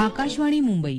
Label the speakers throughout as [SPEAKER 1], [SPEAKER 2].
[SPEAKER 1] आकाशवाणी मुंबई.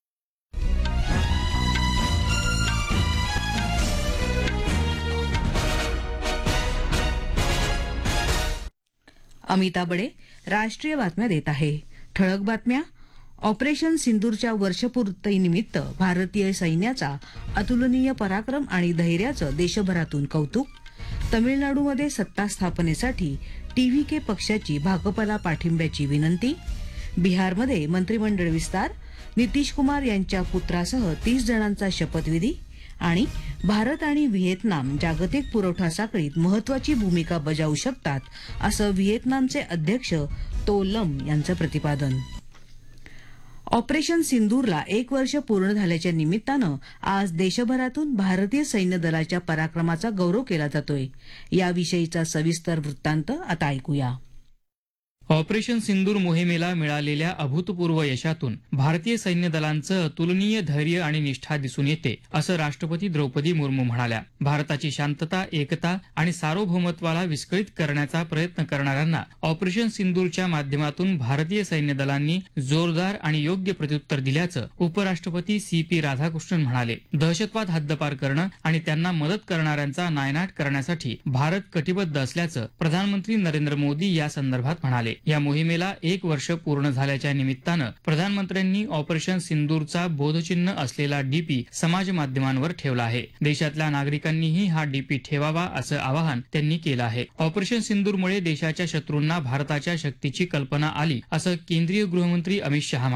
[SPEAKER 1] अमिता बडे राष्ट्रीय बातम्या देत आहे. ठळक बातम्या. ऑपरेशन सिंदूरच्या वर्षपूर्तीनिमित्त भारतीय सैन्याचा अतुलनीय पराक्रम आणि धैर्याचं देशभरातून कौतुक. तमिळनाडूमध्ये सत्ता स्थापनेसाठी टीव्हीके पक्षाची भाजपला पाठिंब्याची विनंती. बिहारमध्ये मंत्रिमंडळ विस्तार. नितीश कुमार यांच्या पुत्रासह 30 जणांचा शपथविधी. आणि भारत आणि व्हिएतनाम जागतिक पुरवठा साखळीत महत्वाची भूमिका बजावू शकतात असं व्हिएतनामचे अध्यक्ष तो लम यांचं प्रतिपादन. ऑपरेशन सिंदूरला 1 वर्ष पूर्ण झाल्याच्या निमित्तानं आज देशभरातून भारतीय सैन्य दलाच्या पराक्रमाचा गौरव केला जातोय. याविषयीचा सविस्तर वृत्तांत आता ऐकूया.
[SPEAKER 2] ऑपरेशन सिंदूर मोहिमेला मिळालेल्या अभूतपूर्व यशातून भारतीय सैन्य दलांचं अतुलनीय धैर्य आणि निष्ठा दिसून येते असं राष्ट्रपती द्रौपदी मुर्मू म्हणाल्या. भारताची शांतता, एकता आणि सार्वभौमत्वाला विस्कळीत करण्याचा प्रयत्न करणाऱ्यांना ऑपरेशन सिंदूरच्या माध्यमातून भारतीय सैन्य दलांनी जोरदार आणि योग्य प्रत्युत्तर दिल्याचं उपराष्ट्रपती CP राधाकृष्णन म्हणाले. दहशतवाद हद्दपार करणं आणि त्यांना मदत करणाऱ्यांचा नायनाट करण्यासाठी भारत कटिबद्ध असल्याचं प्रधानमंत्री नरेंद्र मोदी या संदर्भात म्हणाले. या मोहिमेला 1 वर्ष पूर्ण झाल्याच्या निमित्तानं प्रधानमंत्र्यांनी ऑपरेशन सिंदूरचा बोधचिन्ह असलेला डीपी समाज माध्यमांवर ठेवला आहे. देशातल्या नागरिकांनीही हा डीपी ठेवावा असं आवाहन त्यांनी केलं आहे. ऑपरेशन सिंदूरमुळे देशाच्या शत्रूंना भारताच्या शक्तीची कल्पना आली असं केंद्रीय गृहमंत्री अमित शहा